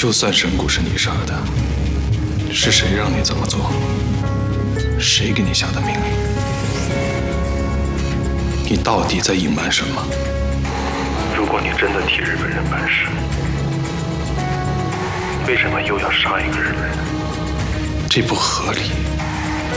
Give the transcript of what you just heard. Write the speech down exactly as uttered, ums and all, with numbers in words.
就算神谷是你杀的，是谁让你这么做？谁给你下的命令？你到底在隐瞒什么？ 如果你真的替日本人办事，为什么又要杀一个日本人？ 这不合理。